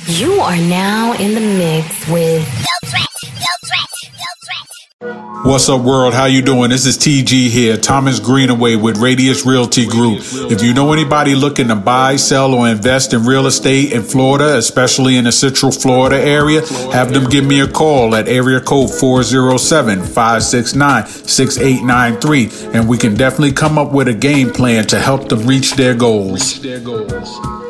You are now in the mix with No Threat. What's up, world? How you doing? This is TG here, Thomas Greenaway with Radius Realty Group. If you know anybody looking to buy, sell, or invest in real estate in Florida, especially in the Central Florida area, have them give me a call at area code 407-569-6893, and we can definitely come up with a game plan to help them reach their goals.